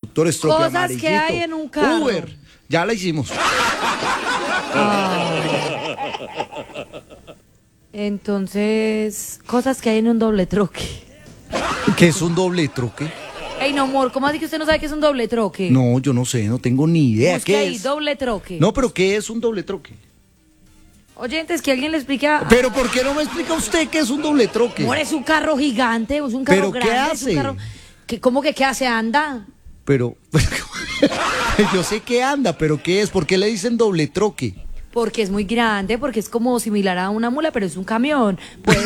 conductores, troque Cosas amarillito. que hay en un carro. Uber, ya la hicimos. Entonces, cosas que hay en un doble troque. ¿Qué es un doble troque? Ey, no, amor, ¿cómo así que usted no sabe qué es un doble troque? No, yo no sé, no tengo ni idea. Busque ¿Qué ahí, es? doble troque. No, pero ¿qué es un doble troque? Oyentes, que alguien le explique a... Pero ¿por qué no me explica usted qué es un doble troque? Amor, es un carro gigante, es un carro ¿Pero grande. qué Es un hace? carro... ¿Cómo que qué hace? Anda. Pero, yo sé que anda, pero ¿qué es? ¿Por qué le dicen doble troque? Porque es muy grande, porque es como similar a una mula, pero es un camión. Puede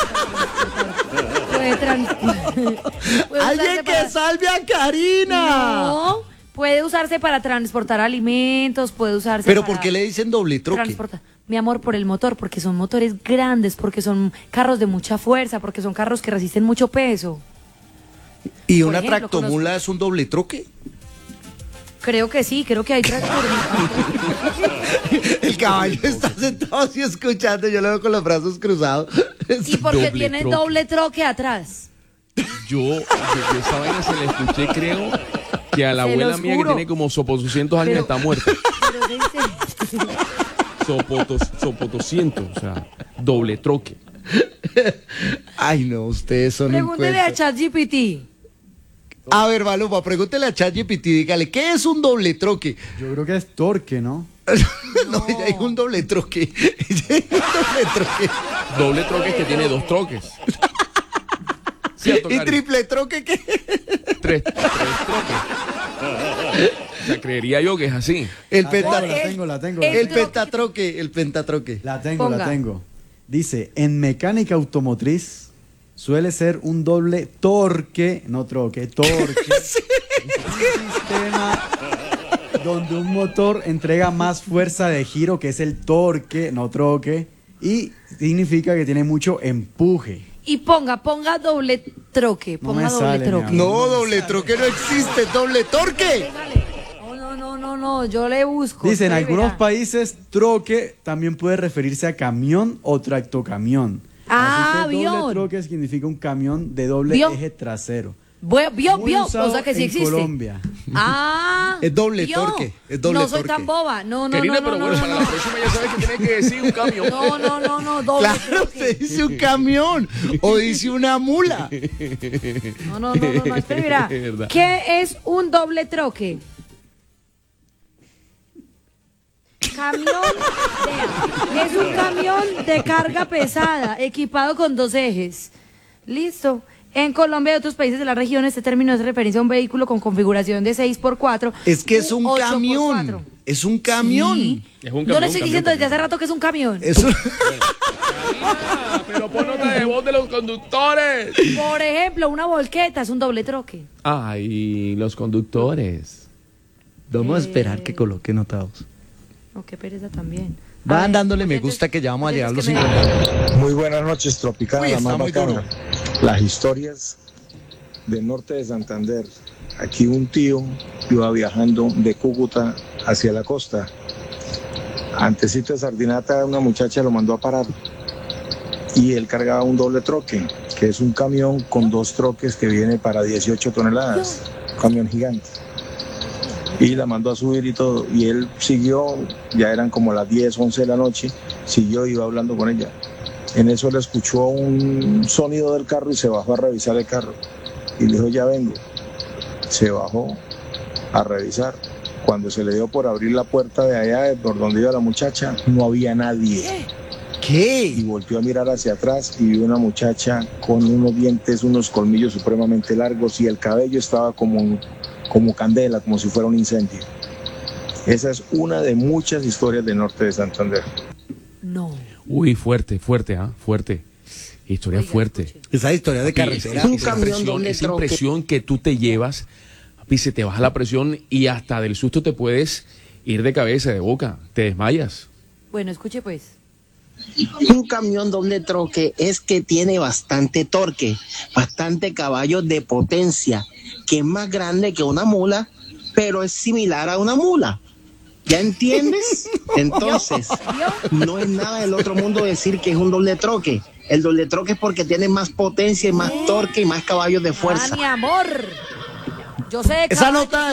¡Alguien que salve a Karina! No, puede usarse para transportar alimentos, puede usarse ¿Pero para por qué le dicen doble troque? transportar. Mi amor, por el motor, porque son motores grandes, porque son carros de mucha fuerza, porque son carros que resisten mucho peso. ¿Y Por una ejemplo, tractomula es un doble troque? Creo que sí, creo que hay tractores. El caballo está sentado así escuchando, yo lo veo con los brazos cruzados. Y porque Doble tiene troque. doble troque atrás. Yo esa vaina se la escuché, creo, que a la Se abuela los mía que juro. tiene como 200 años Pero- está muerta. Pero dice- Sopotoscientos, o sea, doble troque. Ay, no, ustedes son un Pregúntele a cuento. ChatGPT. A ver, Maluma, pregúntele a ChatGPT, dígale, ¿qué es un doble troque? Yo creo que es torque, ¿no? No, ya hay un doble troque. Ya hay un doble troque. Doble troque es que tiene dos troques. ¿Cierto, ¿Y Cari? triple troque qué? Tres troques. O sea, creería yo que es así. El, La penta- tengo, la tengo. el troque. pentatroque, el pentatroque. La tengo, Ponga. la tengo. Dice, en mecánica automotriz suele ser un doble torque, no troque, torque. Un sistema donde un motor entrega más fuerza de giro, que es el torque, no troque, y significa que tiene mucho empuje. Y ponga doble troque. No Ponga me doble sale, mi troque. amor. No, doble troque no existe, doble torque. Dale. No, yo le busco. Dice, en usted algunos verá. países, troque también puede referirse a camión o tractocamión. Ah, Así que doble avión. troque significa un camión de doble ¿Vio? eje trasero. Vio, Muy o usado sea que sí en existe. Colombia. Ah. Es doble ¿vio? torque, es doble no soy torque. tan boba. No, Karina, pero bueno, para la próxima ya sabes que tienes que decir un camión. No, doble Claro, troque. usted dice un camión o dice una mula. No, espera, mira. Es verdad. ¿Qué es un doble troque? Es un camión de carga pesada, equipado con dos ejes. Listo. En Colombia y otros países de la región, este término es referencia a un vehículo con configuración de 6x4. Es que es un 8x4. camión. Es un camión. Sí. Es un Yo camión, le estoy diciendo camión. desde hace rato que es un camión. Es un- Ah, pero pon nota de voz de los conductores. Por ejemplo, una volqueta es un doble troque. Ay, los conductores. Vamos a esperar que coloque notados. No, qué pereza también. Van A ver, dándole me oyentes- gusta que ya vamos a llegar a los oyentes que 50. Muy buenas noches, Tropicana, Uy, la está más muy bacana. duro. Las historias del norte de Santander. Aquí un tío iba viajando de Cúcuta hacia la costa. Antecito de Sardinata, una muchacha lo mandó a parar. Y él cargaba un doble troque, que es un camión con dos troques que viene para 18 toneladas. Un camión gigante. Y la mandó a subir y todo. Y él siguió, ya eran como las 10, 11 de la noche. Siguió, iba hablando con ella. En eso le escuchó un sonido del carro y se bajó a revisar el carro. Y le dijo, ya vengo. Se bajó a revisar. Cuando se le dio por abrir la puerta de allá, de por donde iba la muchacha, no había nadie. Y ¿Qué? volvió a mirar hacia atrás y vio una muchacha con unos dientes, unos colmillos supremamente largos y el cabello estaba como candela, como si fuera un incendio. Esa es una de muchas historias del norte de Santander. No. Uy, fuerte, fuerte. Historia Oiga, fuerte. escuche. Esa historia de Esa carretera. esa impresión que tú te llevas, papi, se te baja la presión y hasta del susto te puedes ir de cabeza, de boca, te desmayas. Bueno, escuche pues. Un camión doble troque es que tiene bastante torque, bastante caballos de potencia, que es más grande que una mula, pero es similar a una mula. ¿Ya entiendes? Entonces, no es nada del otro mundo decir que es un doble troque. El doble troque es porque tiene más potencia y más torque y más caballos de fuerza. Ah, mi amor. Yo sé de Esa caballos. nota